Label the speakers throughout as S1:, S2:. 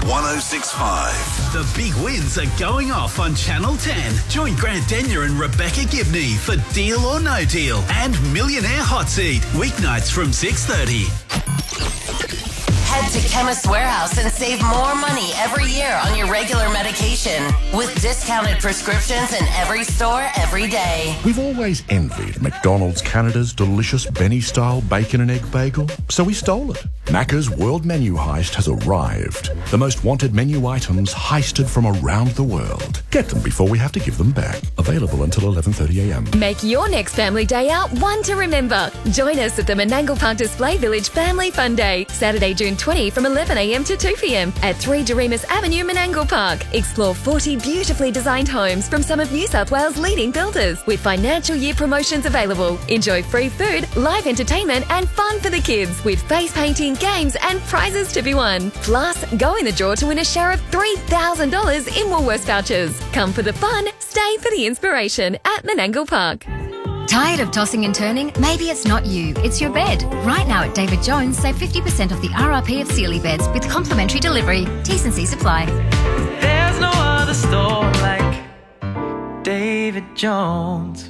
S1: 106.5. The big wins are going off on Channel 10. Join Grant Denyer and Rebecca Gibney for Deal or No Deal and Millionaire Hot Seat. Weeknights from 6:30.
S2: Head to Chemist Warehouse and save more money every year on your regular medication with discounted prescriptions in every store every day.
S3: We've always envied McDonald's Canada's delicious Benny-style bacon and egg bagel, so we stole it. Macca's World Menu Heist has arrived. The most wanted menu items heisted from around the world. Get them before we have to give them back. Available until 11:30 a.m.
S4: Make your next family day out one to remember. Join us at the Menangle Park Display Village Family Fun Day, Saturday, June 20 from 11 a.m. to 2 p.m. at 3 Doremus Avenue, Menangle Park. Explore 40 beautifully designed homes from some of New South Wales' leading builders with financial year promotions available. Enjoy free food, live entertainment and fun for the kids with face painting, games and prizes to be won. Plus, go in the draw to win a share of $3,000 in Woolworths vouchers. Come for the fun, stay for the inspiration at Menangle Park.
S5: Tired of tossing and turning? Maybe it's not you, it's your bed. Right now at David Jones, save 50% of the RRP of Sealy beds with complimentary delivery. T's and C's apply.
S6: There's no other store like David Jones.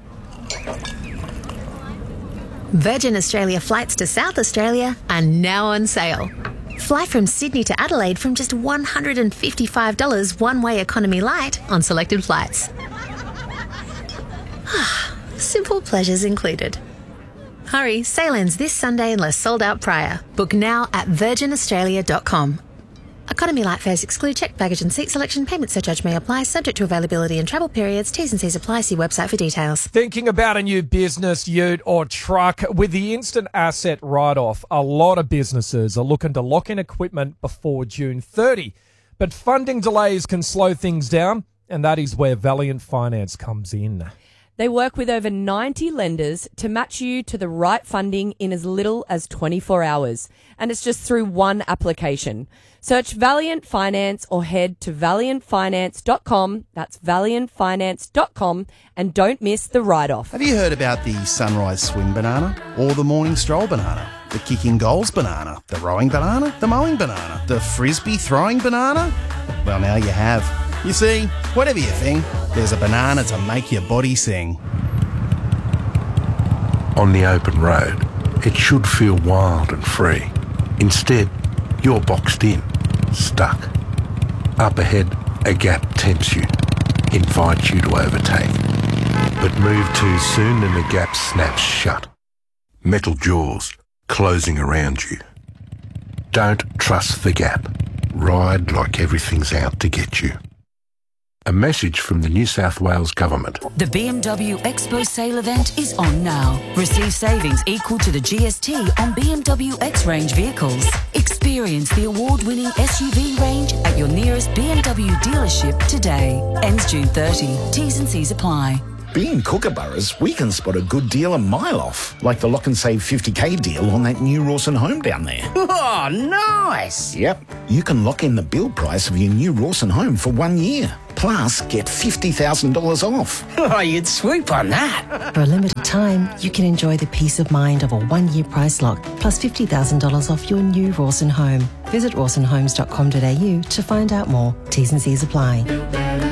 S7: Virgin Australia flights to South Australia are now on sale. Fly from Sydney to Adelaide from just $155 one-way economy light on selected flights. Simple pleasures included. Hurry, sale ends this Sunday unless sold out prior. Book now at virginaustralia.com. Economy light fares exclude checked baggage and seat selection. Payment surcharge may apply, subject to availability and travel periods. T's and C's apply. See website for details.
S8: Thinking about a new business, ute or truck? With the instant asset write-off, a lot of businesses are looking to lock in equipment before June 30. But funding delays can slow things down, and that is where Valiant Finance comes in.
S9: They work with over 90 lenders to match you to the right funding in as little as 24 hours. And it's just through one application. Search Valiant Finance or head to valiantfinance.com. That's valiantfinance.com. And don't miss the write-off.
S10: Have you heard about the sunrise swing banana or the morning stroll banana? The kicking goals banana, the rowing banana, the mowing banana, the frisbee throwing banana? Well, now you have. You see, whatever you think, there's a banana to make your body sing.
S3: On the open road, it should feel wild and free. Instead, you're boxed in, stuck. Up ahead, a gap tempts you, invites you to overtake. But move too soon and the gap snaps shut. Metal jaws closing around you. Don't trust the gap. Ride like everything's out to get you. A message from the New South Wales Government.
S11: The BMW Expo sale event is on now. Receive savings equal to the GST on BMW X-Range vehicles. Experience the award-winning SUV range at your nearest BMW dealership today. Ends June 30. T's and C's apply.
S12: Being Kookaburras, we can spot a good deal a mile off, like the Lock and Save 50k deal on that new Rawson home down there.
S13: Oh, nice!
S12: Yep, you can lock in the build price of your new Rawson home for 1 year. Plus, get $50,000 off.
S13: Oh, you'd swoop on that.
S14: For a limited time, you can enjoy the peace of mind of a 1-year price lock, plus $50,000 off your new Rawson home. Visit rawsonhomes.com.au to find out more. T's and C's apply.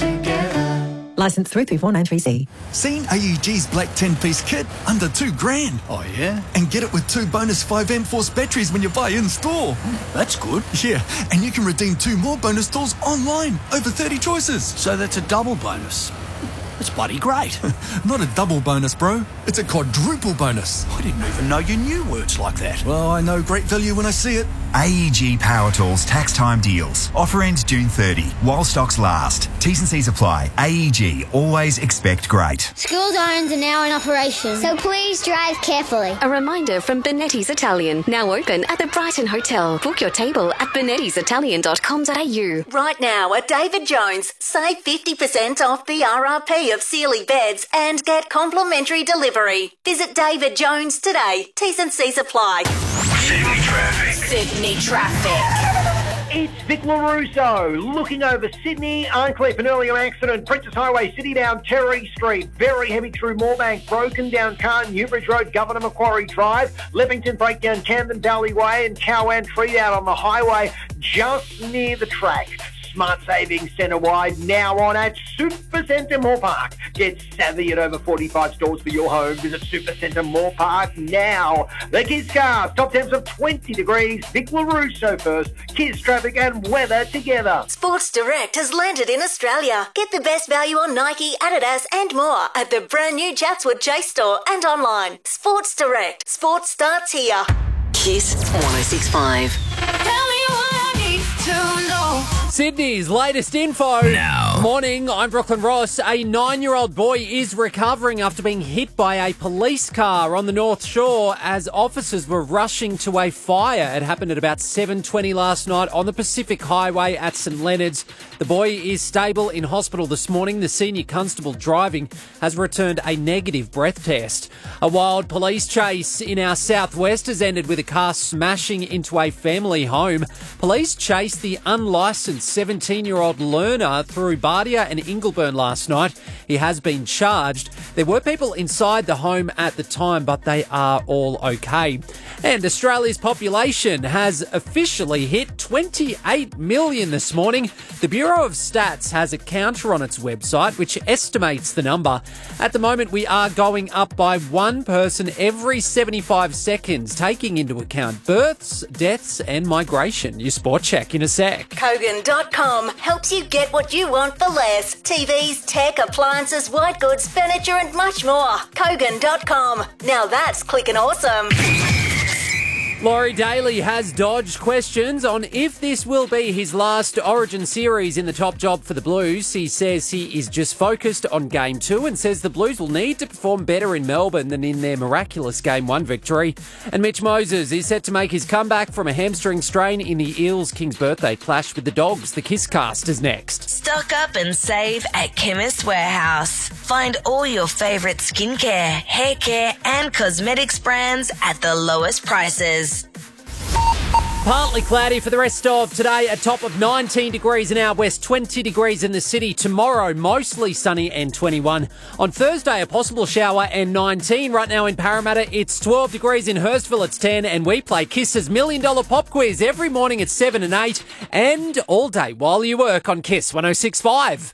S14: Licence 33493C.
S15: Seen AEG's black 10-piece kit? Under $2,000.
S10: Oh, yeah?
S15: And get it with 2 bonus 5M Force batteries when you buy in-store.
S10: That's good.
S15: Yeah, and you can redeem 2 more bonus stores online. Over 30 choices.
S10: So that's a double bonus. That's bloody great.
S15: Not a double bonus, bro. It's a quadruple bonus.
S10: I didn't even know you knew words like that.
S15: Well, I know great value when I see it.
S16: AEG Power Tools tax time deals. Offer ends June 30 while stocks last. T's and C's apply. AEG, always expect great.
S17: School zones are now in operation, so please drive carefully.
S4: A reminder from Benetti's Italian, now open at the Brighton Hotel. Book your table at benettisitalian.com.au.
S2: Right now at David Jones, save 50% off the RRP of Sealy beds and get complimentary delivery. Visit David Jones today. T's and C's apply.
S1: Sydney traffic.
S2: Sydney traffic.
S18: It's Vic LaRusso looking over Sydney, Arncliffe, an earlier accident, Princess Highway, City down Terry Street, very heavy through Moorebank, broken down car, Newbridge Road, Governor Macquarie Drive, Leppington breakdown, Camden Valley Way and Cowan Treat out on the highway just near the track. Smart Savings Centre wide now on at Supercentre Moore Park. Get savvy at over 45 stores for your home. Visit Supercentre Moore Park now. The Kiss Cars, top temps of 20 degrees. Vic LaRusso first. Kiss traffic and weather together.
S19: Sports Direct has landed in Australia. Get the best value on Nike, Adidas and more at the brand new Chatswood Chase store and online. Sports Direct. Sports starts here.
S2: Kiss 106.5.
S19: Tell me what I need to know.
S20: Sydney's latest info. Now. Morning, I'm Brooklyn Ross. A 9-year-old boy is recovering after being hit by a police car on the North Shore as officers were rushing to a fire. It happened at about 7:20 last night on the Pacific Highway at St Leonard's. The boy is stable in hospital this morning. The senior constable driving has returned a negative breath test. A wild police chase in our southwest has ended with a car smashing into a family home. Police chased the unlicensed 17-year-old learner through Bardia and Ingleburn last night. He has been charged. There were people inside the home at the time, but they are all okay. And Australia's population has officially hit 28 million this morning. The Bureau of Stats has a counter on its website which estimates the number. At the moment, we are going up by one person every 75 seconds, taking into account births, deaths and migration. Your sport check in a sec.
S19: Kogan.com helps you get what you want for less. TVs, tech, appliances, white goods, furniture and much more. Kogan.com. Now that's clicking awesome.
S20: Laurie Daly has dodged questions on if this will be his last Origin series in the top job for the Blues. He says he is just focused on Game 2 and says the Blues will need to perform better in Melbourne than in their miraculous Game 1 victory. And Mitch Moses is set to make his comeback from a hamstring strain in the Eels-Kings birthday clash with the Dogs. The Kisscast is next.
S21: Stock up and save at Chemist Warehouse. Find all your favourite skincare, hair care and cosmetics brands at the lowest prices.
S20: Partly cloudy for the rest of today, a top of 19 degrees in our west, 20 degrees in the city. Tomorrow, mostly sunny and 21. On Thursday, a possible shower and 19. Right now in Parramatta, it's 12 degrees. In Hurstville, it's 10. And we play Kiss's $1 Million Pop Quiz every morning at 7 and 8. And all day while you work on Kiss 106.5.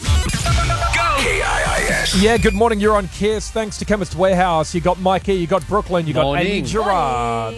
S8: KIIS. Yeah, good morning. You're on Kiss. Thanks to Chemist Warehouse. You got Mikey, you got Brooklyn, you got Amy Gerard.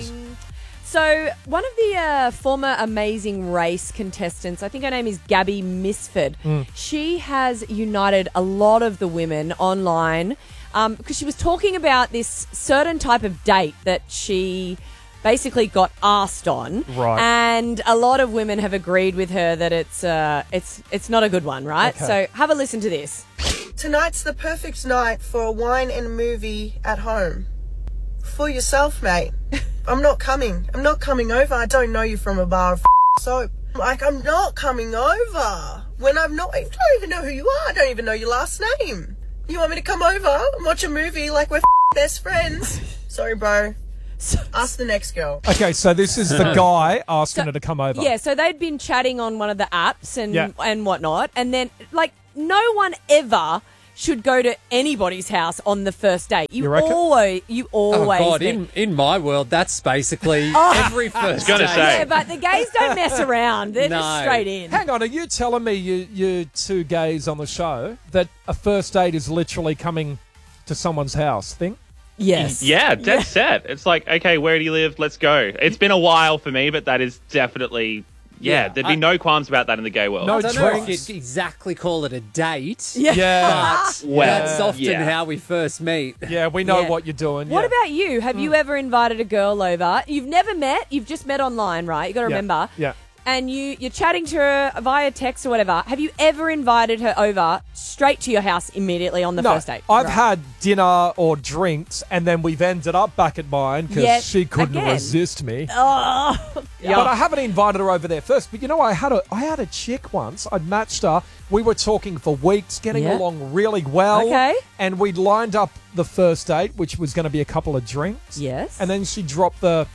S9: So, one of the former Amazing Race contestants, I think her name is Gabby Misford, she has united a lot of the women online because she was talking about this certain type of date that she basically got asked on. Right. And a lot of women have agreed with her that it's not a good one, right? Okay. So, have a listen to this.
S22: Tonight's the perfect night for a wine and a movie at home. For yourself, mate. I'm not coming over. I don't know you from a bar of soap. Like, I'm not coming over. When I don't even know who you are. I don't even know your last name. You want me to come over and watch a movie like we're best friends? Sorry, bro. Ask the next girl.
S8: Okay, so this is the guy asking her to come over.
S9: Yeah, so they'd been chatting on one of the apps and whatnot. And then, like, no one ever should go to anybody's house on the first date. You always.
S20: Oh God! In my world, that's basically every first date.
S9: Yeah, but the gays don't mess around. They're just straight in.
S8: Hang on, are you telling me you two gays on the show that a first date is literally coming to someone's house thing?
S9: Yes.
S23: Yeah, dead set. It's like, okay, where do you live? Let's go. It's been a while for me, but that is definitely. Yeah, there'd be no qualms about that in the gay world.
S20: I don't know if you'd exactly call it a date.
S8: Yeah.
S20: But that's often how we first meet.
S8: Yeah, we know what you're doing.
S9: What about you? Have you ever invited a girl over? You've never met. You've just met online, right? You got to remember.
S8: Yeah.
S9: And you're chatting to her via text or whatever. Have you ever invited her over straight to your house immediately on the first date?
S8: I've had dinner or drinks, and then we've ended up back at mine because she couldn't resist me.
S9: Oh,
S8: But I haven't invited her over there first. But you know, I had a chick once. I'd matched her. We were talking for weeks, getting along really well.
S9: Okay.
S8: And we'd lined up the first date, which was going to be a couple of drinks.
S9: Yes.
S8: And then she dropped the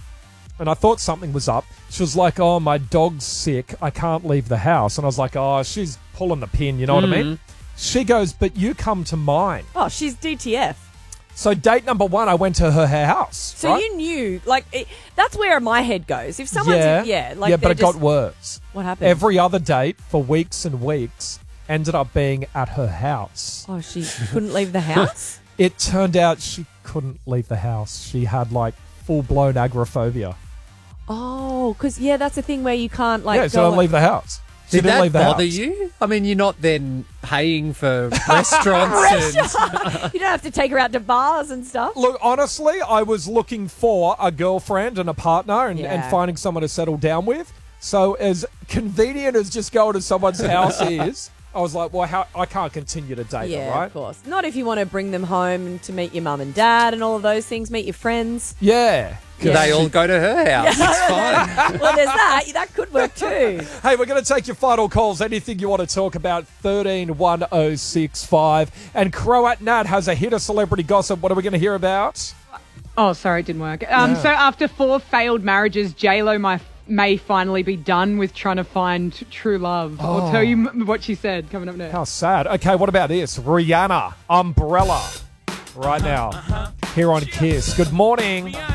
S8: and I thought something was up. She was like, oh, my dog's sick. I can't leave the house. And I was like, oh, she's pulling the pin. You know what I mean? She goes, but you come to mine.
S9: Oh, she's DTF.
S8: So date number 1, I went to her house.
S9: So
S8: right?
S9: you knew, like, that's where my head goes. If someone's,
S8: but it got worse.
S9: What happened?
S8: Every other date for weeks and weeks ended up being at her house.
S9: Oh, she couldn't leave the house?
S8: It turned out she couldn't leave the house. She had, like, full-blown agoraphobia.
S9: Oh, because, that's the thing where you can't, like,
S8: so don't leave the house. She
S20: Did
S8: didn't
S20: that
S8: leave the
S20: bother
S8: house.
S20: you? I mean, you're not then paying for restaurants.
S9: You don't have to take her out to bars and stuff.
S8: Look, honestly, I was looking for a girlfriend and a partner and finding someone to settle down with. So as convenient as just going to someone's house is, I was like, well, I can't continue to date her, right?
S9: Of course. Not if you want to bring them home to meet your mum and dad and all of those things, meet your friends.
S8: Yeah.
S20: They all go to her house. It's fine.
S9: Well, there's that. That could work too.
S8: Hey, we're going to take your final calls. Anything you want to talk about, 131065. And Croat Nat has a hit of celebrity gossip. What are we going to hear about?
S5: Oh, sorry, it didn't work. So after 4 failed marriages, J-Lo may finally be done with trying to find true love. I'll tell you what she said coming up next.
S8: How sad. Okay, what about this? Rihanna, Umbrella, right now, here on Kiss. Good morning.